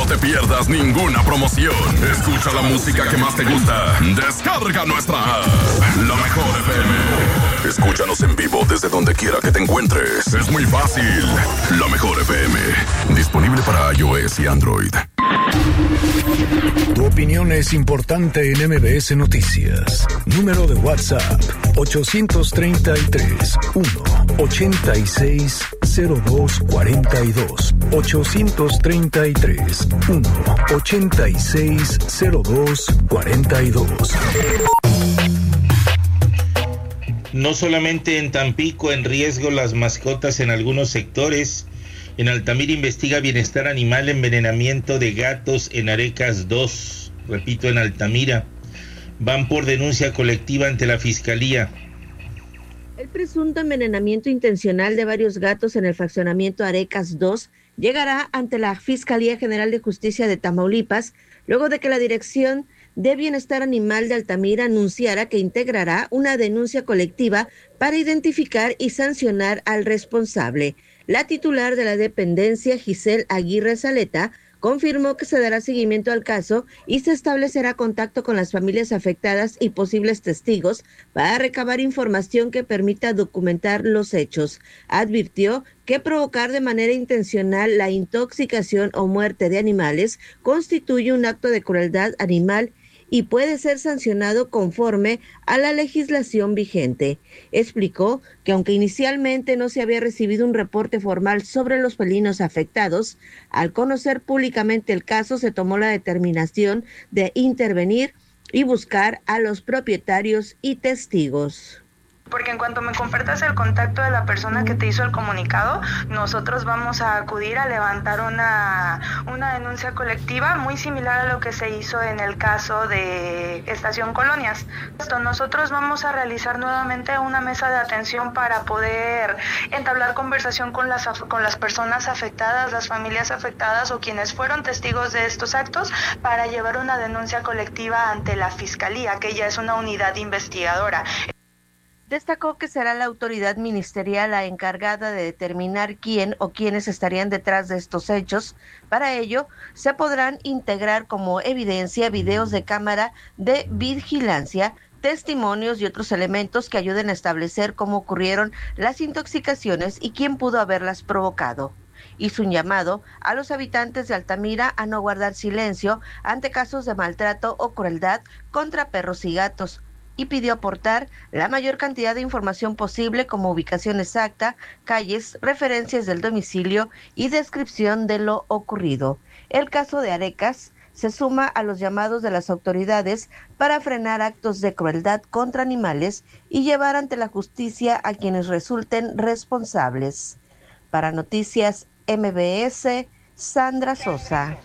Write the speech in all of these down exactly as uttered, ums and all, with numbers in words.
te pierdas ninguna promoción. Escucha la música que más te gusta. Descarga nuestra app, La Mejor F M. Escúchanos en vivo desde donde quiera que te encuentres. Es muy fácil. La Mejor F M. Disponible para iOS y Android. Tu opinión es importante en M B S Noticias. Número de WhatsApp ocho tres tres, uno ocho seis, cero dos cuatro dos. ocho tres tres, uno ocho seis, cero dos cuatro dos. No solamente en Tampico en riesgo las mascotas en algunos sectores. En Altamira investiga bienestar animal, envenenamiento de gatos en Arecas dos. Repito, en Altamira. Van por denuncia colectiva ante la Fiscalía. El presunto envenenamiento intencional de varios gatos en el fraccionamiento Arecas dos llegará ante la Fiscalía General de Justicia de Tamaulipas, luego de que la Dirección de Bienestar Animal de Altamira anunciara que integrará una denuncia colectiva para identificar y sancionar al responsable. La titular de la dependencia, Giselle Aguirre Zaleta, confirmó que se dará seguimiento al caso y se establecerá contacto con las familias afectadas y posibles testigos para recabar información que permita documentar los hechos. Advirtió que provocar de manera intencional la intoxicación o muerte de animales constituye un acto de crueldad animal y puede ser sancionado conforme a la legislación vigente. Explicó que aunque inicialmente no se había recibido un reporte formal sobre los felinos afectados, al conocer públicamente el caso se tomó la determinación de intervenir y buscar a los propietarios y testigos. Porque en cuanto me compartas el contacto de la persona que te hizo el comunicado, nosotros vamos a acudir a levantar una, una denuncia colectiva muy similar a lo que se hizo en el caso de Estación Colonias. Esto, nosotros vamos a realizar nuevamente una mesa de atención para poder entablar conversación con las, con las personas afectadas, las familias afectadas o quienes fueron testigos de estos actos para llevar una denuncia colectiva ante la Fiscalía, que ya es una unidad investigadora. Destacó que será la autoridad ministerial la encargada de determinar quién o quiénes estarían detrás de estos hechos. Para ello, se podrán integrar como evidencia videos de cámara de vigilancia, testimonios y otros elementos que ayuden a establecer cómo ocurrieron las intoxicaciones y quién pudo haberlas provocado. Hizo un llamado a los habitantes de Altamira a no guardar silencio ante casos de maltrato o crueldad contra perros y gatos, y pidió aportar la mayor cantidad de información posible como ubicación exacta, calles, referencias del domicilio y descripción de lo ocurrido. El caso de Arecas se suma a los llamados de las autoridades para frenar actos de crueldad contra animales y llevar ante la justicia a quienes resulten responsables. Para Noticias M B S, Sandra Sosa.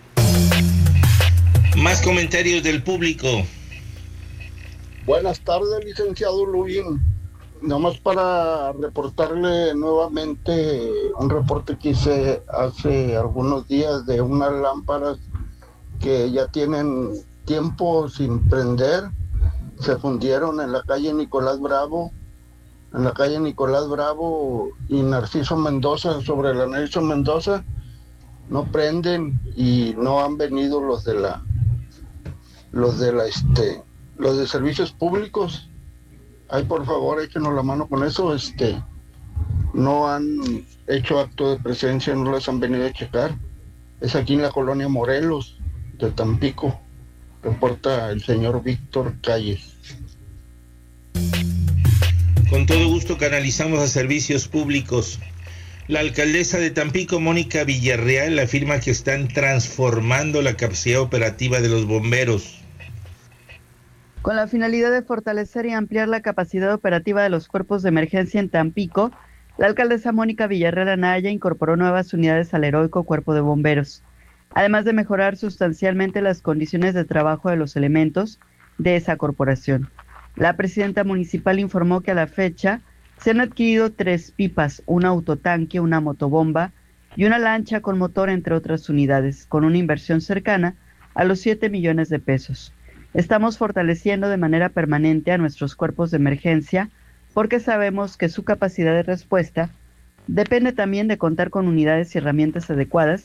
Más comentarios del público. Buenas tardes, licenciado Luín. Nomás para reportarle nuevamente un reporte que hice hace algunos días de unas lámparas que ya tienen tiempo sin prender. Se fundieron en la calle Nicolás Bravo, en la calle Nicolás Bravo y Narciso Mendoza, sobre la Narciso Mendoza. No prenden y no han venido los de la, los de la, este... los de servicios públicos. Ay, por favor, échenos la mano con eso. Este, no han hecho acto de presencia, no las han venido a checar. Es aquí en la colonia Morelos de Tampico. Reporta el señor Víctor Calles. Con todo gusto canalizamos a servicios públicos. La alcaldesa de Tampico, Mónica Villarreal, afirma que están transformando la capacidad operativa de los bomberos. Con la finalidad de fortalecer y ampliar la capacidad operativa de los cuerpos de emergencia en Tampico, la alcaldesa Mónica Villarreal Anaya incorporó nuevas unidades al heroico Cuerpo de Bomberos, además de mejorar sustancialmente las condiciones de trabajo de los elementos de esa corporación. La presidenta municipal informó que a la fecha se han adquirido tres pipas, un autotanque, una motobomba y una lancha con motor, entre otras unidades, con una inversión cercana a los siete millones de pesos. Estamos fortaleciendo de manera permanente a nuestros cuerpos de emergencia porque sabemos que su capacidad de respuesta depende también de contar con unidades y herramientas adecuadas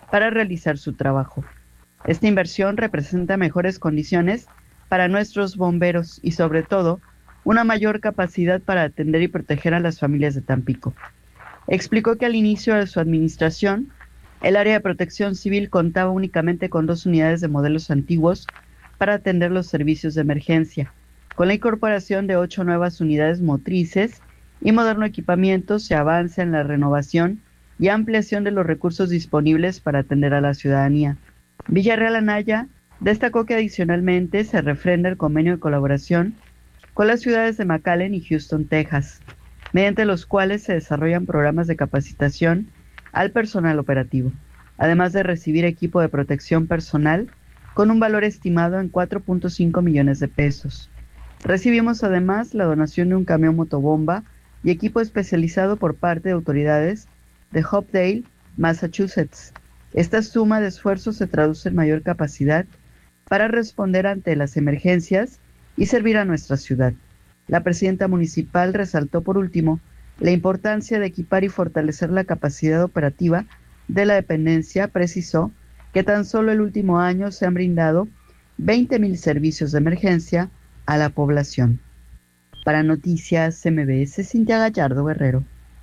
para realizar su trabajo. Esta inversión representa mejores condiciones para nuestros bomberos y, sobre todo, una mayor capacidad para atender y proteger a las familias de Tampico. Explicó que al inicio de su administración, el área de protección civil contaba únicamente con dos unidades de modelos antiguos para atender los servicios de emergencia. Con la incorporación de ocho nuevas unidades motrices y moderno equipamiento, se avanza en la renovación y ampliación de los recursos disponibles para atender a la ciudadanía. Villarreal Anaya destacó que adicionalmente se refrenda el convenio de colaboración con las ciudades de McAllen y Houston, Texas, mediante los cuales se desarrollan programas de capacitación al personal operativo, además de recibir equipo de protección personal con un valor estimado en cuatro punto cinco millones de pesos. Recibimos además la donación de un camión motobomba y equipo especializado por parte de autoridades de Hopedale, Massachusetts. Esta suma de esfuerzos se traduce en mayor capacidad para responder ante las emergencias y servir a nuestra ciudad. La presidenta municipal resaltó por último la importancia de equipar y fortalecer la capacidad operativa de la dependencia. Precisó que tan solo el último año se han brindado veinte mil servicios de emergencia a la población. Para Noticias M B S, Cintia Gallardo Guerrero.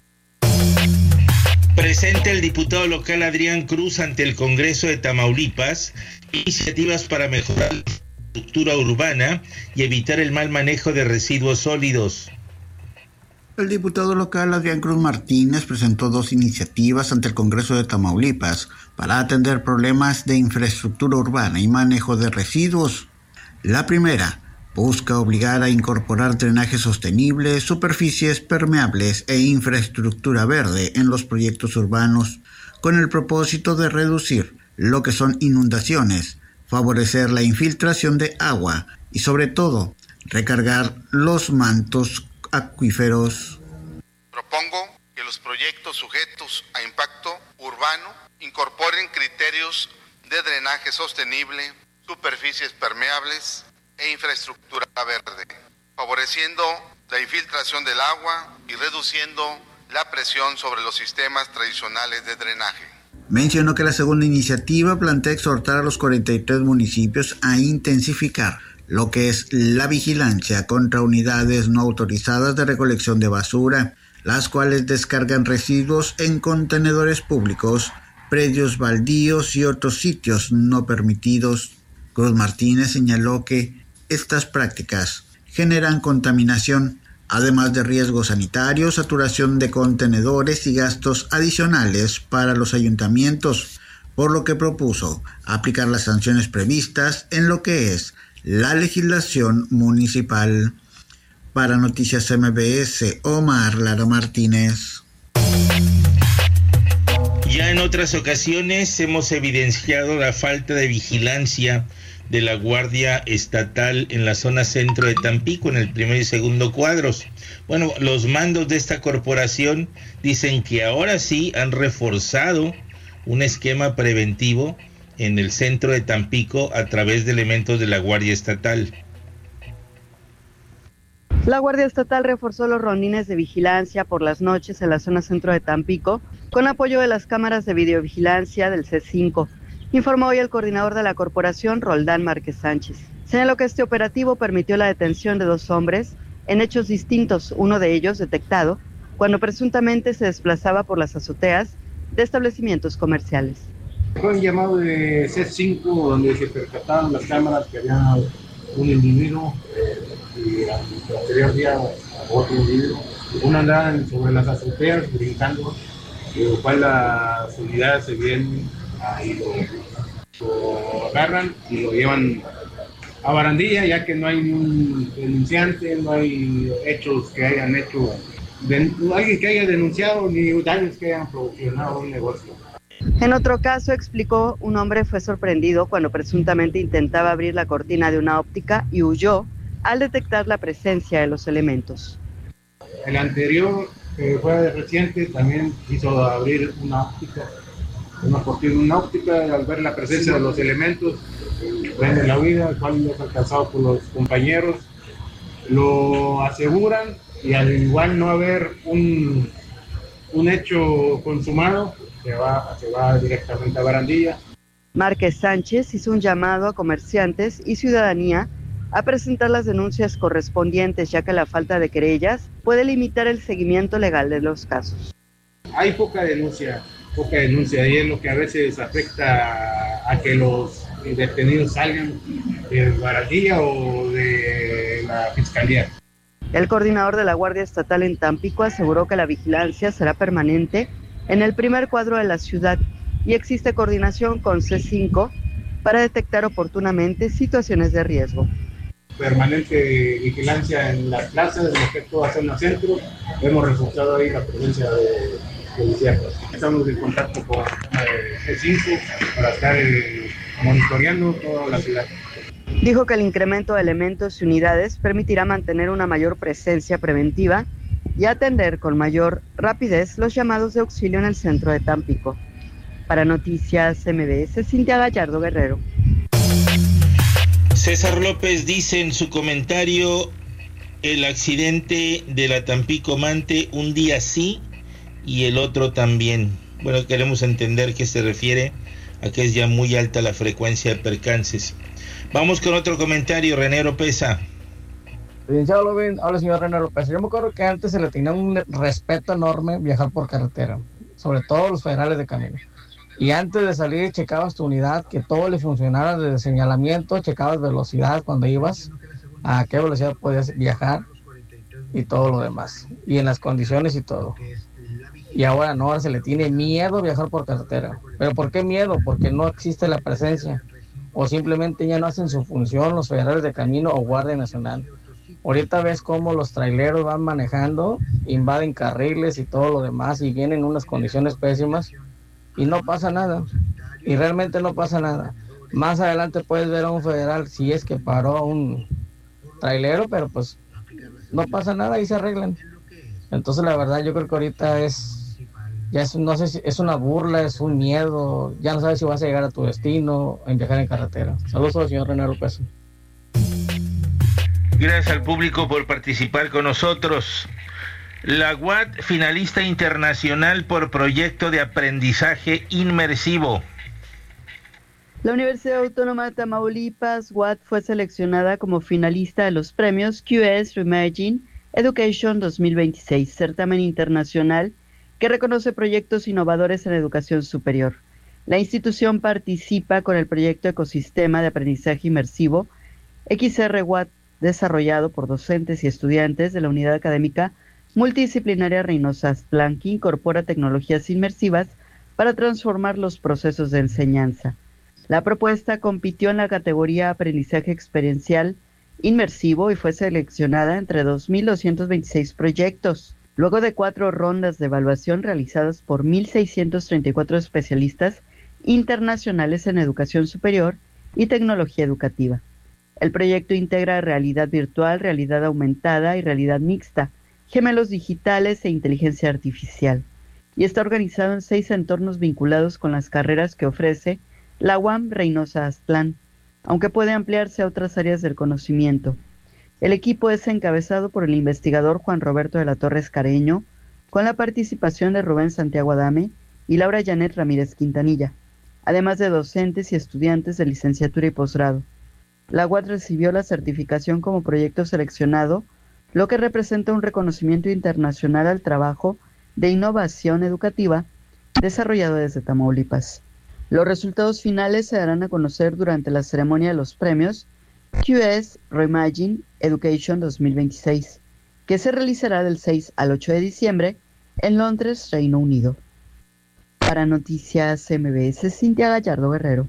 Presenta el diputado local Adrián Cruz ante el Congreso de Tamaulipas iniciativas para mejorar la infraestructura urbana y evitar el mal manejo de residuos sólidos. El diputado local Adrián Cruz Martínez presentó dos iniciativas ante el Congreso de Tamaulipas para atender problemas de infraestructura urbana y manejo de residuos. La primera busca obligar a incorporar drenaje sostenible, superficies permeables e infraestructura verde en los proyectos urbanos con el propósito de reducir lo que son inundaciones, favorecer la infiltración de agua y sobre todo recargar los mantos acuíferos. Propongo que los proyectos sujetos a impacto urbano incorporen criterios de drenaje sostenible, superficies permeables e infraestructura verde, favoreciendo la infiltración del agua y reduciendo la presión sobre los sistemas tradicionales de drenaje. Mencionó que la segunda iniciativa plantea exhortar a los cuarenta y tres municipios a intensificar lo que es la vigilancia contra unidades no autorizadas de recolección de basura, las cuales descargan residuos en contenedores públicos, predios baldíos y otros sitios no permitidos. Cruz Martínez señaló que estas prácticas generan contaminación, además de riesgos sanitarios, saturación de contenedores y gastos adicionales para los ayuntamientos, por lo que propuso aplicar las sanciones previstas en lo que es la legislación municipal. Para Noticias M B S, Omar Lara Martínez. Ya en otras ocasiones hemos evidenciado la falta de vigilancia de la Guardia Estatal en la zona centro de Tampico, en el primer y segundo cuadros. Bueno, los mandos de esta corporación dicen que ahora sí han reforzado un esquema preventivo en el centro de Tampico a través de elementos de la Guardia Estatal. La Guardia Estatal reforzó los rondines de vigilancia por las noches en la zona centro de Tampico con apoyo de las cámaras de videovigilancia del C cinco. Informó hoy el coordinador de la corporación, Roldán Márquez Sánchez. Señaló que este operativo permitió la detención de dos hombres en hechos distintos, uno de ellos detectado cuando presuntamente se desplazaba por las azoteas de establecimientos comerciales. Fue un llamado de C cinco donde se percataron las cámaras que había un individuo eh, y el anterior día otro individuo. Uno andaba sobre las azoteas brincando, lo cual las unidades se vienen y lo, lo agarran y lo llevan a barandilla, ya que no hay un denunciante, no hay hechos que hayan hecho, de, alguien que haya denunciado ni daños que hayan proporcionado un negocio. En otro caso, explicó, un hombre fue sorprendido cuando presuntamente intentaba abrir la cortina de una óptica y huyó al detectar la presencia de los elementos. El anterior, que fue reciente, también quiso abrir una óptica, una cortina de una óptica, al ver la presencia de los elementos, prende la huida, el cual es alcanzado por los compañeros, lo aseguran y al igual no haber un, un hecho consumado, se va, se va directamente a Barandilla. Márquez Sánchez hizo un llamado a comerciantes y ciudadanía a presentar las denuncias correspondientes, ya que la falta de querellas puede limitar el seguimiento legal de los casos. Hay poca denuncia, poca denuncia, y es lo que a veces afecta a que los detenidos salgan de Barandilla o de la Fiscalía. El coordinador de la Guardia Estatal en Tampico aseguró que la vigilancia será permanente en el primer cuadro de la ciudad y existe coordinación con C cinco para detectar oportunamente situaciones de riesgo. Permanente vigilancia en las plazas, en lo que es toda zona centro. Hemos reforzado ahí la presencia de policías. Estamos en contacto con eh, C cinco para estar eh, monitoreando toda la ciudad. Dijo que el incremento de elementos y unidades permitirá mantener una mayor presencia preventiva y atender con mayor rapidez los llamados de auxilio en el centro de Tampico. Para Noticias M B S, Cintia Gallardo Guerrero. César López dice en su comentario: el accidente de la Tampico Mante, un día sí y el otro también. Bueno, queremos entender que se refiere a que es ya muy alta la frecuencia de percances. Vamos con otro comentario, René Oropesa. Licenciado López, habla el señor René Oropesa. Yo me acuerdo que antes se le tenía un respeto enorme viajar por carretera, sobre todo los federales de camino. Y antes de salir checabas tu unidad, que todo le funcionara desde señalamiento, checabas velocidad cuando ibas, a qué velocidad podías viajar y todo lo demás, y en las condiciones y todo. Y ahora no, ahora se le tiene miedo viajar por carretera. ¿Pero por qué miedo? Porque no existe la presencia, o simplemente ya no hacen su función los federales de camino o Guardia Nacional. Ahorita ves cómo los traileros van manejando, invaden carriles y todo lo demás, y vienen en unas condiciones pésimas, y no pasa nada, y realmente no pasa nada. Más adelante puedes ver a un federal si es que paró a un trailero, pero pues no pasa nada y se arreglan. Entonces la verdad yo creo que ahorita es, ya es, no sé si es una burla, es un miedo, ya no sabes si vas a llegar a tu destino en viajar en carretera. Saludos al señor René López. Gracias al público por participar con nosotros. La U A T finalista internacional por proyecto de aprendizaje inmersivo. La Universidad Autónoma de Tamaulipas, U A T, fue seleccionada como finalista de los premios Q S Reimagine Education dos mil veintiséis, certamen internacional que reconoce proyectos innovadores en educación superior. La institución participa con el proyecto Ecosistema de Aprendizaje Inmersivo X R U A T, desarrollado por docentes y estudiantes de la Unidad Académica Multidisciplinaria Reynosa Aztlán, que incorpora tecnologías inmersivas para transformar los procesos de enseñanza. La propuesta compitió en la categoría Aprendizaje Experiencial Inmersivo y fue seleccionada entre dos mil doscientos veintiséis proyectos, luego de cuatro rondas de evaluación realizadas por mil seiscientos treinta y cuatro especialistas internacionales en educación superior y tecnología educativa. El proyecto integra realidad virtual, realidad aumentada y realidad mixta, gemelos digitales e inteligencia artificial, y está organizado en seis entornos vinculados con las carreras que ofrece la U A M Reynosa Aztlán, aunque puede ampliarse a otras áreas del conocimiento. El equipo es encabezado por el investigador Juan Roberto de la Torre Escareño, con la participación de Rubén Santiago Adame y Laura Janet Ramírez Quintanilla, además de docentes y estudiantes de licenciatura y posgrado. La U A T recibió la certificación como proyecto seleccionado, lo que representa un reconocimiento internacional al trabajo de innovación educativa desarrollado desde Tamaulipas. Los resultados finales se darán a conocer durante la ceremonia de los premios Q S Reimagine Education dos mil veintiséis, que se realizará del seis al ocho de diciembre en Londres, Reino Unido. Para Noticias M B S, Cintia Gallardo Guerrero.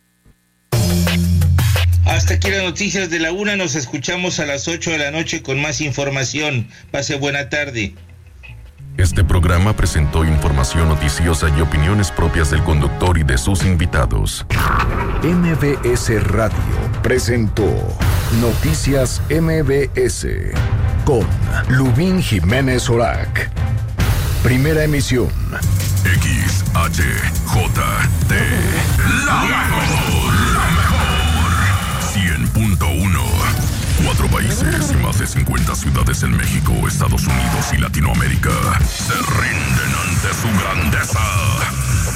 Hasta aquí las noticias de la una. Nos escuchamos a las ocho de la noche con más información. Pase buena tarde. Este programa presentó información noticiosa y opiniones propias del conductor y de sus invitados. M B S Radio presentó Noticias M B S con Lubín Jiménez Orac. Primera emisión. X H J T. La mejor. La mejor. cien punto uno. Cuatro países y más de cincuenta ciudades en México, Estados Unidos y Latinoamérica se rinden ante su grandeza.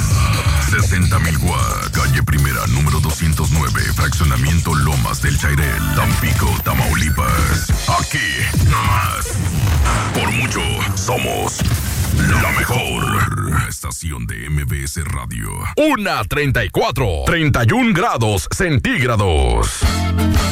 sesenta mil watts. Calle Primera, número doscientos nueve. Fraccionamiento Lomas del Chairel, Tampico, Tamaulipas. Aquí, nomás. Por mucho, somos la mejor estación de M B S Radio. Una treinta y cuatro, treinta y un grados centígrados.